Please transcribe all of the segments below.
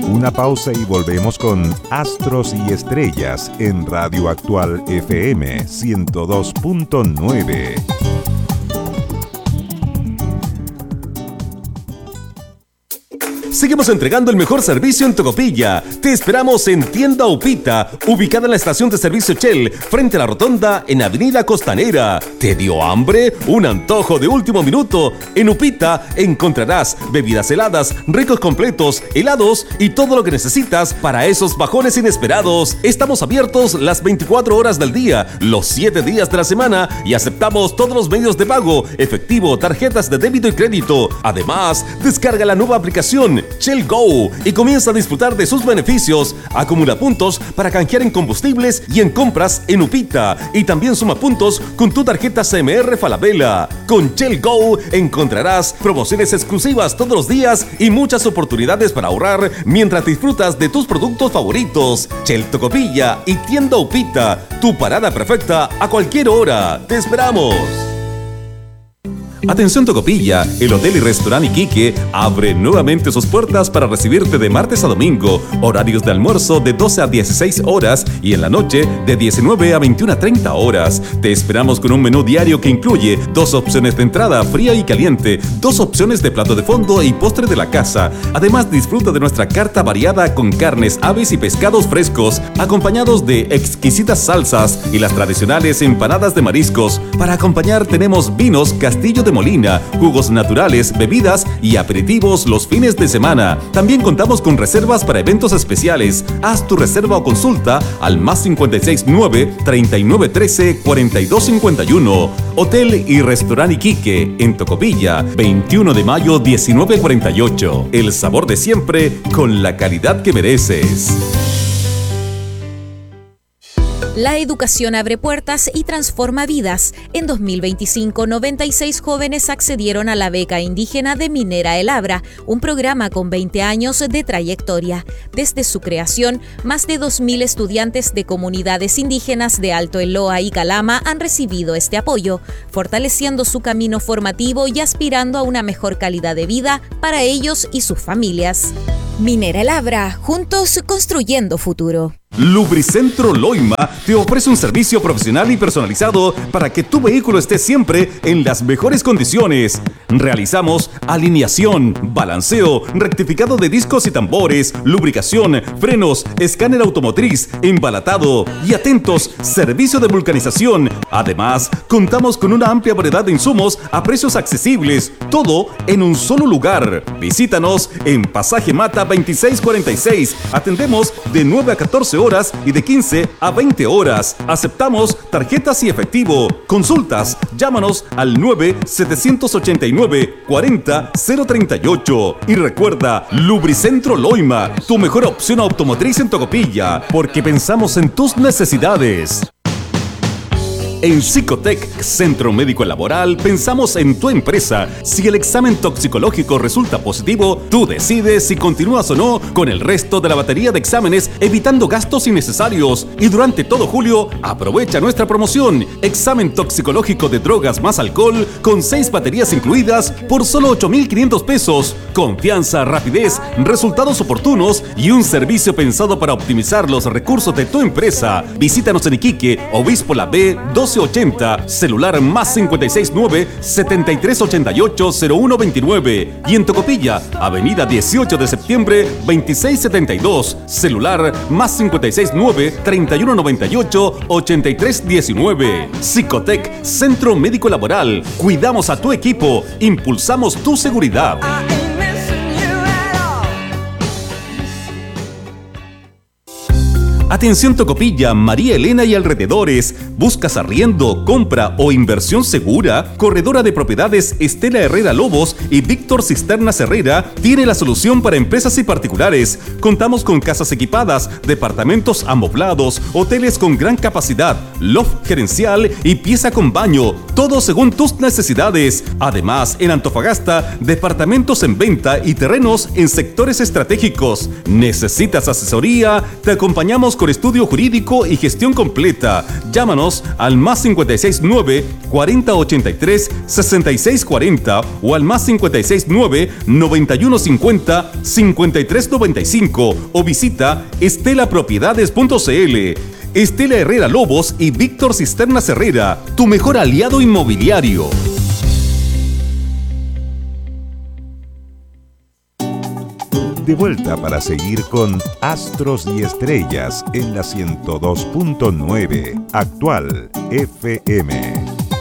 Una pausa y volvemos con Astros y Estrellas en Radio Actual FM 102.9. Seguimos entregando el mejor servicio en Tocopilla. Te esperamos en Tienda Upita, ubicada en la estación de servicio Shell, frente a la rotonda en Avenida Costanera. ¿Te dio hambre? ¿Un antojo de último minuto? En Upita encontrarás bebidas heladas, ricos completos, helados y todo lo que necesitas para esos bajones inesperados. Estamos abiertos las 24 horas del día, los 7 días de la semana y aceptamos todos los medios de pago, efectivo, tarjetas de débito y crédito. Además, descarga la nueva aplicación Shell Go y comienza a disfrutar de sus beneficios. Acumula puntos para canjear en combustibles y en compras en Upita y también suma puntos con tu tarjeta CMR Falabella. Con Shell Go encontrarás promociones exclusivas todos los días y muchas oportunidades para ahorrar mientras disfrutas de tus productos favoritos. Shell Tocopilla y Tienda Upita, tu parada perfecta a cualquier hora. ¡Te esperamos! Atención Tocopilla, el Hotel y Restaurante Iquique abre nuevamente sus puertas para recibirte de martes a domingo, horarios de almuerzo de 12 a 16 horas y en la noche de 19 a 21:30 horas. Te esperamos con un menú diario que incluye 2 opciones de entrada fría y caliente, 2 opciones de plato de fondo y postre de la casa. Además disfruta de nuestra carta variada con carnes, aves y pescados frescos, acompañados de exquisitas salsas y las tradicionales empanadas de mariscos. Para acompañar tenemos vinos Castillo de Molina, jugos naturales, bebidas y aperitivos los fines de semana. También contamos con reservas para eventos especiales. Haz tu reserva o consulta al +569 3913 4251. Hotel y Restaurante Iquique en Tocopilla, 21 de mayo 1948. El sabor de siempre con la calidad que mereces. La educación abre puertas y transforma vidas. En 2025, 96 jóvenes accedieron a la beca indígena de Minera El Abra, un programa con 20 años de trayectoria. Desde su creación, más de 2.000 estudiantes de comunidades indígenas de Alto Eloa y Calama han recibido este apoyo, fortaleciendo su camino formativo y aspirando a una mejor calidad de vida para ellos y sus familias. Minera El Abra, juntos construyendo futuro. Lubricentro Loima te ofrece un servicio profesional y personalizado para que tu vehículo esté siempre en las mejores condiciones. Realizamos alineación, balanceo, rectificado de discos y tambores, lubricación, frenos, escáner automotriz, embalatado y atentos, servicio de vulcanización. Además, contamos con una amplia variedad de insumos a precios accesibles, todo en un solo lugar. Visítanos en Pasaje Mata 2646. Atendemos de 9 a 14 horas y de 15 a 20 horas. Aceptamos tarjetas y efectivo. Consultas, llámanos al 9-789-40-038. Y recuerda, Lubricentro Loima, tu mejor opción automotriz en Tocopilla, porque pensamos en tus necesidades. En Psicotec, Centro Médico Laboral, pensamos en tu empresa. Si el examen toxicológico resulta positivo, tú decides si continúas o no con el resto de la batería de exámenes, evitando gastos innecesarios. Y durante todo julio, aprovecha nuestra promoción. Examen toxicológico de drogas más alcohol, con 6 baterías incluidas, por solo 8,500 pesos. Confianza, rapidez, resultados oportunos y un servicio pensado para optimizar los recursos de tu empresa. Visítanos en Iquique, Obispo La B, 1280, celular +569 7388 0129 y en Tocopilla, avenida 18 de septiembre 2672, celular +569 3198 8319. Psicotec, Centro Médico Laboral, cuidamos a tu equipo, impulsamos tu seguridad. Atención Tocopilla, María Elena y alrededores. ¿Buscas arriendo, compra o inversión segura? Corredora de Propiedades Estela Herrera Lobos y Víctor Cisternas Herrera tiene la solución para empresas y particulares. Contamos con casas equipadas, departamentos amoblados, hoteles con gran capacidad, loft gerencial y pieza con baño, todo según tus necesidades. Además, en Antofagasta, departamentos en venta y terrenos en sectores estratégicos. ¿Necesitas asesoría? Te acompañamos con estudio jurídico y gestión completa. Llámanos al más 569 4083 6640 o al más 569 9150 5395 o visita estelapropiedades.cl. Estela Herrera Lobos y Víctor Cisternas Herrera, tu mejor aliado inmobiliario. De vuelta para seguir con Astros y Estrellas en la 102.9 Actual FM.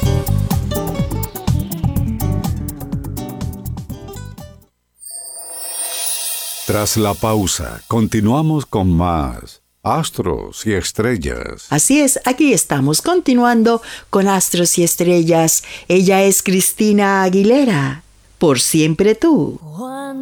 Tras la pausa, continuamos con más Astros y Estrellas. Así es, aquí estamos continuando con Astros y Estrellas. Ella es Cristina Aguilera. Por siempre tú.